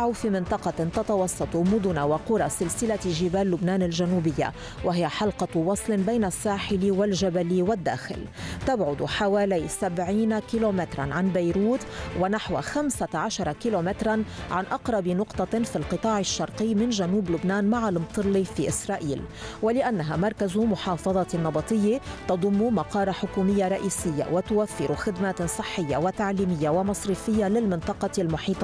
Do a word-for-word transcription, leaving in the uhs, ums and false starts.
تقع في منطقة تتوسط مدن وقرى سلسلة جبال لبنان الجنوبية، وهي حلقة وصل بين الساحل والجبل والداخل. تبعد حوالي سبعين كيلومترا عن بيروت ونحو خمسة عشر كيلومترا عن أقرب نقطة في القطاع الشرقي من جنوب لبنان مع المطرلي في إسرائيل. ولأنها مركز محافظة نبطية تضم مقار حكومية رئيسية وتوفر خدمات صحية وتعليمية ومصرفية للمنطقة المحيطة